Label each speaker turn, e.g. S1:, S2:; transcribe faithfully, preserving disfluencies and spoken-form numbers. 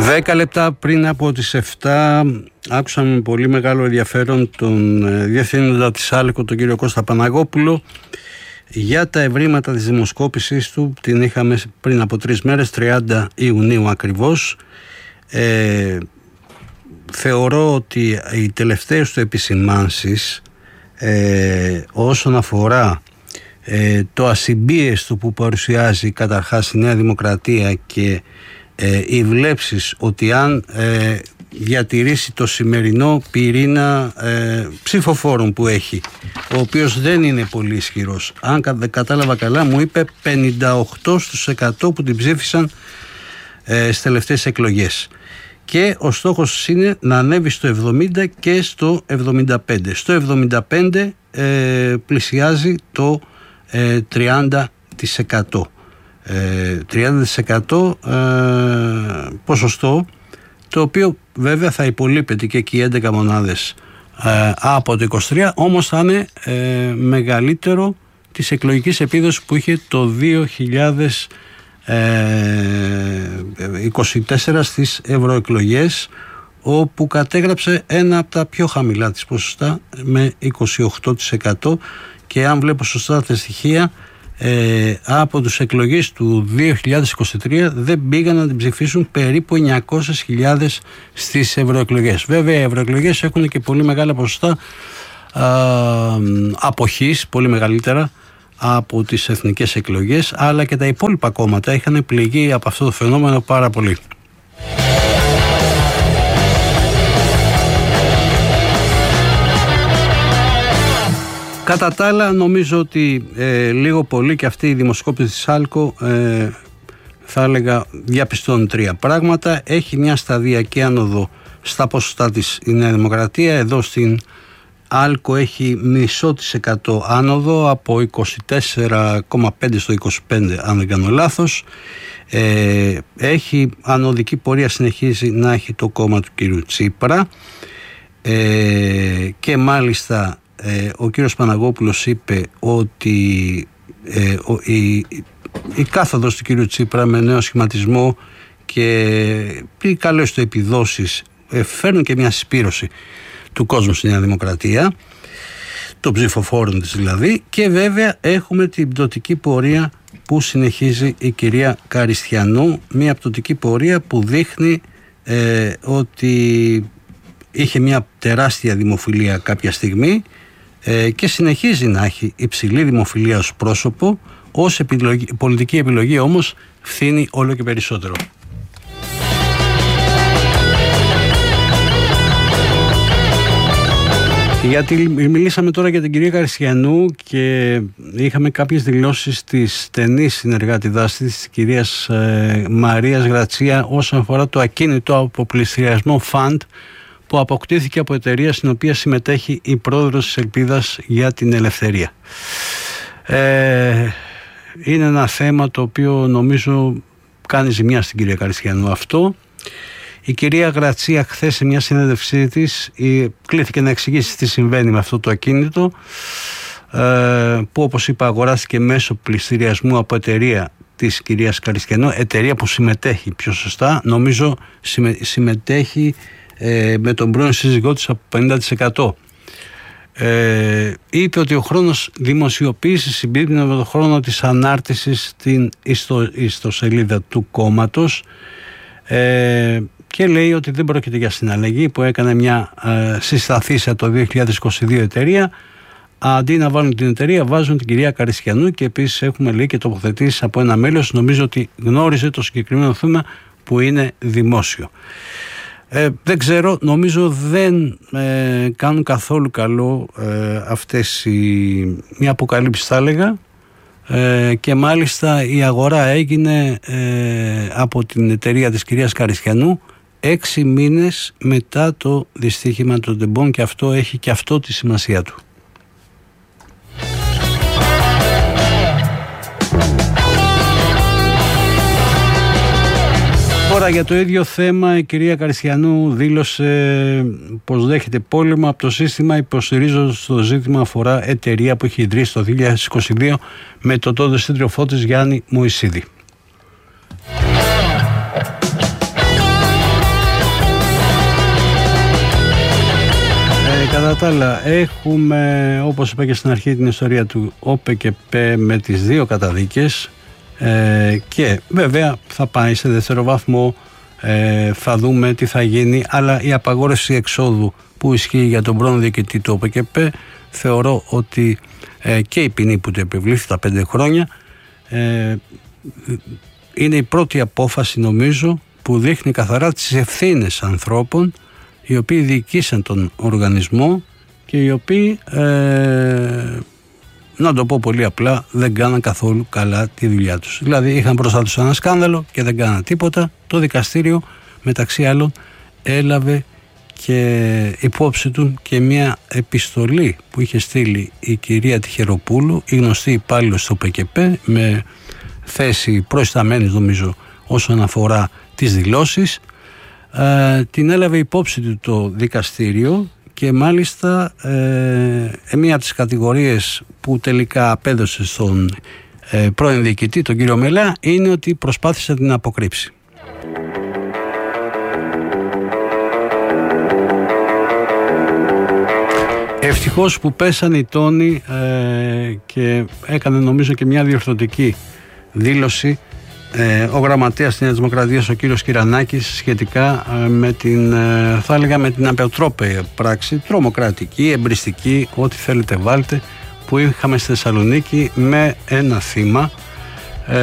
S1: Δέκα λεπτά πριν από τις εφτά άκουσα με πολύ μεγάλο ενδιαφέρον τον διευθύνοντα της Άλκο, τον κύριο Κώστα Παναγόπουλο, για τα ευρήματα της δημοσκόπησης του. Την είχαμε πριν από τρεις μέρες, τριάντα Ιουνίου ακριβώς. Ε, θεωρώ ότι οι τελευταίες του επισημάνσεις ε, όσον αφορά ε, το ασυμπίεστο που παρουσιάζει καταρχάς η Νέα Δημοκρατία και ε, οι βλέψεις ότι αν ε, διατηρήσει το σημερινό πυρήνα ε, ψηφοφόρων που έχει, ο οποίος δεν είναι πολύ ισχυρός, αν κατάλαβα καλά μου είπε πενήντα οκτώ τοις εκατό που την ψήφισαν ε, στις τελευταίες εκλογές, και ο στόχος είναι να ανέβει στο εβδομήντα και στο εβδομήντα πέντε. Στο εβδομήντα πέντε ε, πλησιάζει το ε, τριάντα τοις εκατό. Ε, τριάντα τοις εκατό ε, ποσοστό, το οποίο βέβαια θα υπολείπεται και εκεί έντεκα μονάδες ε, από το είκοσι τρία, όμως θα είναι ε, μεγαλύτερο της εκλογικής επίδοσης που είχε το δύο χιλιάδες είκοσι τέσσερα στις ευρωεκλογές, όπου κατέγραψε ένα από τα πιο χαμηλά της ποσοστά με είκοσι οκτώ τοις εκατό, και αν βλέπω σωστά τα στοιχεία ε, από τους εκλογές του δύο χιλιάδες είκοσι τρία δεν πήγαν να την ψηφίσουν περίπου εννιακόσιες χιλιάδες στις ευρωεκλογές. Βέβαια οι ευρωεκλογές έχουν και πολύ μεγάλα ποσοστά α, αποχής, πολύ μεγαλύτερα από τις εθνικές εκλογές, αλλά και τα υπόλοιπα κόμματα είχαν πληγεί από αυτό το φαινόμενο πάρα πολύ. Κατά τα άλλα, νομίζω ότι ε, λίγο πολύ και αυτή η δημοσκόπηση της Άλκο ε, θα έλεγα διαπιστώνει τρία πράγματα. Έχει μια σταδιακή άνοδο στα ποσοστά της η Νέα Δημοκρατία. Εδώ στην Άλκο έχει μισό της εκατό άνοδο, από είκοσι τέσσερα κόμμα πέντε στο είκοσι πέντε αν δεν κάνω λάθος. Ε, έχει ανωδική πορεία, συνεχίζει να έχει το κόμμα του κύριου Τσίπρα, ε, και μάλιστα ε, ο κύριος Παναγόπουλος είπε ότι ε, ο, η, η κάθοδος του κύριου Τσίπρα με νέο σχηματισμό και οι καλές του επιδόσεις ε, φέρνουν και μια συσπήρωση του κόσμου στη Νέα Δημοκρατία, των ψηφοφόρων της δηλαδή, και βέβαια έχουμε την πτωτική πορεία που συνεχίζει η κυρία Καριστιανού, μια πτωτική πορεία που δείχνει ε, ότι είχε μια τεράστια δημοφιλία κάποια στιγμή ε, και συνεχίζει να έχει υψηλή δημοφιλία ως πρόσωπο, ως επιλογή, πολιτική επιλογή όμως φθήνει όλο και περισσότερο. Γιατί μιλήσαμε τώρα για την κυρία Καριστιανού και είχαμε κάποιες δηλώσεις της στενής συνεργάτη δράσης της κυρίας ε, Μαρίας Γρατσία όσον αφορά το ακίνητο αποπληστηριασμό φαντ που αποκτήθηκε από εταιρεία στην οποία συμμετέχει η πρόεδρος της Ελπίδας για την Ελευθερία. Ε, είναι ένα θέμα το οποίο νομίζω κάνει ζημιά στην κυρία Καριστιανού αυτό. Η κυρία Γρατσία χθες σε μια συνέντευξή της κλήθηκε να εξηγήσει τι συμβαίνει με αυτό το ακίνητο, που όπως είπα αγοράστηκε μέσω πληστηριασμού από εταιρεία της κυρίας Καριστιανού, εταιρεία που συμμετέχει πιο σωστά, νομίζω συμμετέχει με τον πρώην σύζυγό της από πενήντα τοις εκατό. Ε, είπε ότι ο χρόνος δημοσιοποίησης συμπίπτει με τον χρόνο της ανάρτησης στην ιστο, ιστοσελίδα του κόμματος, ε, και λέει ότι δεν πρόκειται για συναλλαγή που έκανε μια ε, συσταθήσα το δύο χιλιάδες είκοσι δύο εταιρεία. Αντί να βάλουν την εταιρεία βάζουν την κυρία Καριστιανού, και επίσης έχουμε λέει και τοποθετήσεις από ένα μέλος, νομίζω ότι γνώριζε το συγκεκριμένο θέμα που είναι δημόσιο. Ε, δεν ξέρω, νομίζω δεν ε, κάνουν καθόλου καλό ε, αυτές οι μια αποκαλύψεις θα έλεγα, ε, και μάλιστα η αγορά έγινε ε, από την εταιρεία της κυρίας Καριστιανού έξι μήνες μετά το δυστύχημα των τεμπών, και αυτό έχει και αυτό τη σημασία του. Τώρα για το ίδιο θέμα η κυρία Καριστιανού δήλωσε πως δέχεται πόλεμο από το σύστημα, υποστηρίζοντας το ζήτημα αφορά εταιρεία που έχει ιδρύσει το δύο χιλιάδες είκοσι δύο με τον τότε σύντροφό της Γιάννη Μωυσίδη. Κατά τα άλλα, έχουμε, όπως είπα και στην αρχή, την ιστορία του ΟΠΕΚΕΠΕ με τις δύο καταδίκες ε, και βέβαια θα πάει σε δεύτερο βαθμό, ε, θα δούμε τι θα γίνει, αλλά η απαγόρευση εξόδου που ισχύει για τον πρώην διοικητή του ΟΠΕΚΕΠΕ, θεωρώ ότι ε, και η ποινή που του επιβλήθη τα πέντε χρόνια ε, είναι η πρώτη απόφαση, νομίζω, που δείχνει καθαρά τις ευθύνες ανθρώπων οι οποίοι διοικήσαν τον οργανισμό και οι οποίοι, ε, να το πω πολύ απλά, δεν κάναν καθόλου καλά τη δουλειά τους. Δηλαδή είχαν μπροστά τους ένα σκάνδαλο και δεν κάναν τίποτα. Το δικαστήριο, μεταξύ άλλων, έλαβε και υπόψη του και μια επιστολή που είχε στείλει η κυρία Τυχεροπούλου, η γνωστή υπάλληλος στο ΟΠΕΚΕΠΕ, με θέση προϊσταμένη, νομίζω, όσον αφορά τις δηλώσεις. Ε, την έλαβε υπόψη του το δικαστήριο και μάλιστα ε, μία από τις κατηγορίες που τελικά απέδωσε στον ε, πρώην διοικητή, τον κύριο Μελά, είναι ότι προσπάθησε να την αποκρύψει. Ευτυχώς που πέσανε οι τόνοι ε, και έκανε, νομίζω, και μια διορθωτική δήλωση ε, ο γραμματέας της Νέας Δημοκρατίας, ο κύριος Κυρανάκης, σχετικά ε, με την, ε, θα έλεγα, με την απεοτρόπαια πράξη, τρομοκρατική, εμπριστική, ό,τι θέλετε βάλτε, που είχαμε στη Θεσσαλονίκη με ένα θύμα